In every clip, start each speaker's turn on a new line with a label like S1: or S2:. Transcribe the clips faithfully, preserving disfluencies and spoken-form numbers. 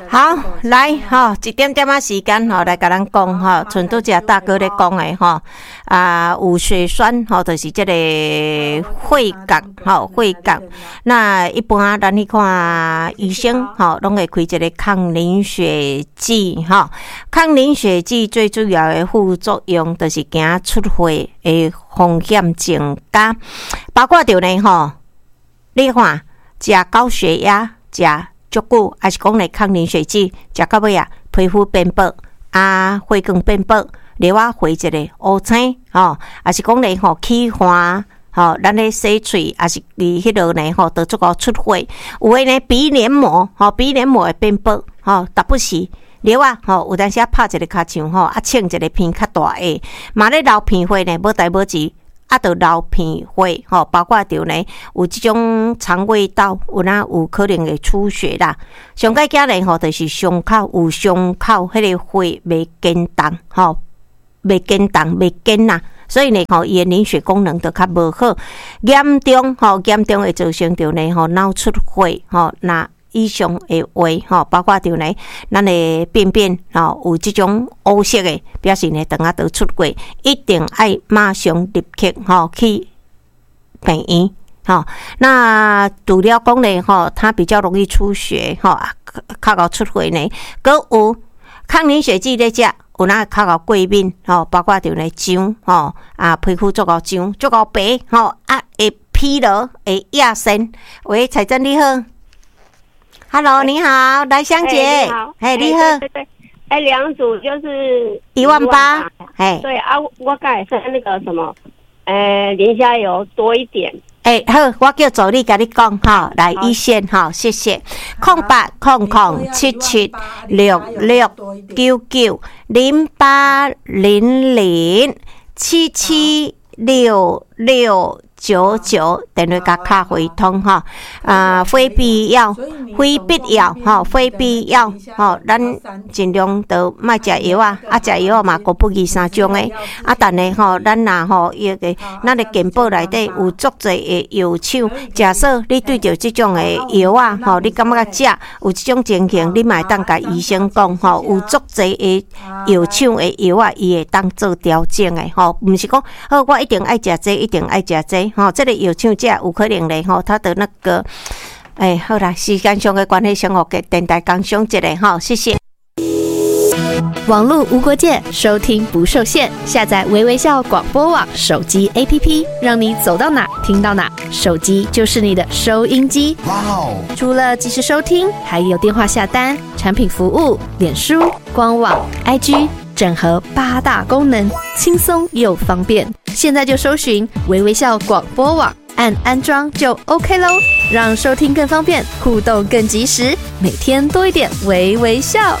S1: 好，来哈、哦，一点点啊时间哈、哦，来甲咱讲哈，像拄只大哥咧讲的哈，啊有血栓哈、哦，就是这个血角哈，血角。那一般咱去看医生哈，拢、哦、会开一个抗凝血剂哈、哦。抗凝血剂最主要的副作用就是惊出血的风险增加，包括着呢吼，你看食高血压食足久，还是讲咧抗凝血剂食到尾啊，皮肤变薄啊，血管变薄，流啊回一个乌青吼，还是讲咧吼起汗吼，咱咧洗喙，还是伫迄落呢吼，得足够出血，有诶呢鼻黏膜吼，鼻黏膜会变薄吼，达不时。流啊，吼，有当时啊拍一个骹墙吼，啊穿一个片较大个，嘛咧流片血呢，无代无志。啊，着流片血吼，包括着呢有即种肠胃道有哪有可能会出血啦。上解惊呢吼，就是伤口有伤口，迄个血袂坚冻吼，袂坚冻袂坚呐。所以呢吼，伊诶凝血功能就较无好，严重吼，严重会造成着呢吼脑出血吼那。以上的话吼，包括着呢，咱的便便吼有即种乌色的，表示呢肠仔都出血，一定爱马上立刻吼去病院吼。那除了讲呢吼，它比较容易出血吼，较高出血呢，佮有抗凝血剂咧食，有哪较高过敏吼，包括着呢痒吼啊，皮肤足够痒，足够白吼啊，会疲劳，会亚生。喂，彩珍你好。Hello， 你好，来香姐，
S2: 哎，你好，
S1: 哎，你好，
S2: 对对，哎，两组就是
S1: 一万八，哎，
S2: 对啊，我刚才说那个什么，呃，磷虾油多一点，
S1: 哎，好，我叫助理跟你讲哈，来一线哈，谢谢，空八空空七七六六九九零八零零七七六六。九九等于甲卡回通哈，啊，非必要，非必要哈，非必要哈，咱尽量都莫食药啊，啊食药嘛，五不二三种诶，啊，但呢吼，咱若吼伊个咱的健保内底有足侪诶药厂，假设你对着即种诶药啊，吼，你感觉食有即种情形，你嘛会当甲医生讲吼，有足侪诶药厂诶药啊，伊会当做调整诶吼，毋是讲好我一定爱食这，一定爱食这。吼、哦，这个药厂这有可能嘞，吼、哦，它的那个，哎，好啦，时间上的关系，上我给电台讲上一个，哈，谢谢。
S3: 网络无国界，收听不受限，下载微微笑广播网手机 A P P， 让你走到哪听到哪，手机就是你的收音机。哇哦！除了即时收听，还有电话下单、产品服务、脸书、官网、I G。整合八大功能，轻松又方便。现在就搜寻微微笑广播网，按安装就 OK 咯，让收听更方便，互动更及时，每天多一点微微笑。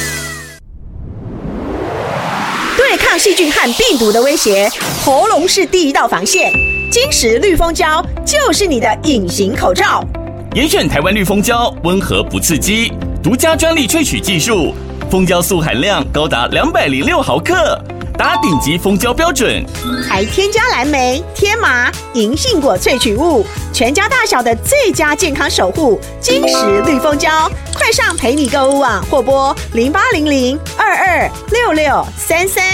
S4: 对抗细菌和病毒的威胁，喉咙是第一道防线。金石绿蜂胶就是你的隐形口罩。
S5: 严选台湾绿蜂胶，温和不刺激，独家专利萃取技术。蜂胶素含量高达两百零六毫克，达顶级蜂胶标准，
S4: 还添加蓝莓、天麻、银杏果萃取物，全家大小的最佳健康守护。金石绿蜂胶，快上陪你购物网或拨零八零零二二六六三三。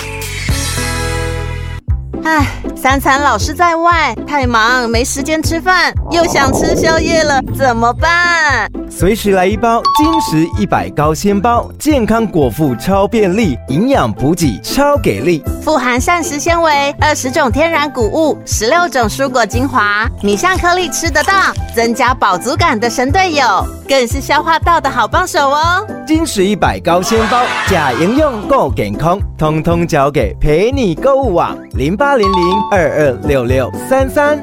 S6: 唉，三餐老是在外，太忙没时间吃饭，又想吃宵夜了，怎么办？
S7: 随时来一包金石一百高纤包，健康果腹超便利，营养补给超给力，
S6: 富含膳食纤维、二十种天然谷物、十六种蔬果精华，米香颗粒吃得到，增加饱足感的神队友，更是消化道的好帮手哦。
S7: 金石一百高纤包，假营养够健康，通通交给陪你购物网零八零零二二六六三三。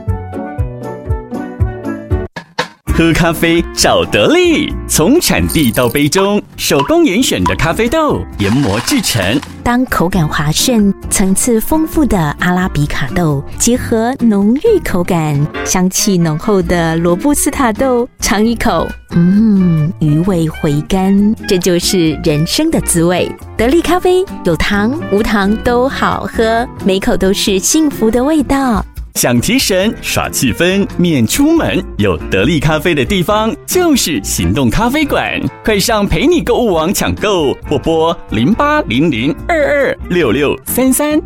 S5: 喝咖啡找得力，从产地到杯中，手工严选的咖啡豆研磨制成。
S3: 当口感滑顺、层次丰富的阿拉比卡豆结合浓郁口感、香气浓厚的罗布斯塔豆，尝一口，嗯，余味回甘，这就是人生的滋味。得力咖啡有糖无糖都好喝，每口都是幸福的味道。
S5: 想提神耍气氛，免出门，有得力咖啡的地方就是行动咖啡馆。快上陪你购物网抢购，或拨零八零零二二六六三三。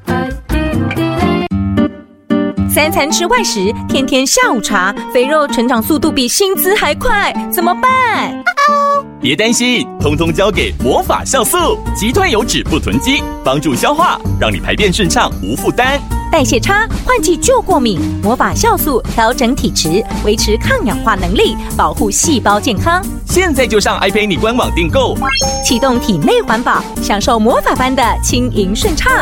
S8: 三餐吃外食，天天下午茶，肥肉成长速度比薪资还快，怎么办？
S5: 别担心，通通交给魔法酵素，击退油脂不囤积，帮助消化，让你排便顺畅无负担。
S8: 代谢差，换季就过敏，魔法酵素调整体质，维持抗氧化能力，保护细胞健康。
S5: 现在就上 iPay 官网订购，
S8: 启动体内环保，享受魔法般的轻盈顺畅。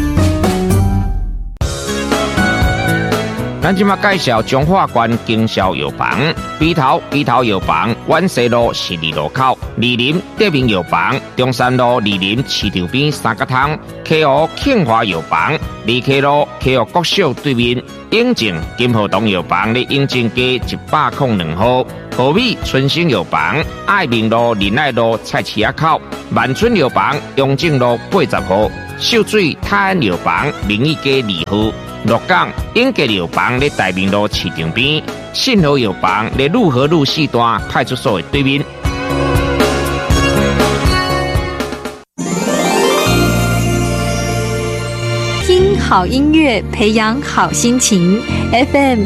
S9: 咱即马介绍中华关经销药房，鼻头鼻头药房，万西路十二路口，二林德明药房，中山路二林市场边三角汤，溪湖庆华药房，二溪路溪湖国小对面，永靖金河东药房咧永靖街一百零两号，和美春兴药房，爱民路仁爱路菜市仔口，万春药房永靖路八十号，秀水泰安药房明义街二号。鹿港永吉药房咧大明路市场边，信和药房咧路和路四段派出所的对面。
S10: 听好音乐，培养好心情。F M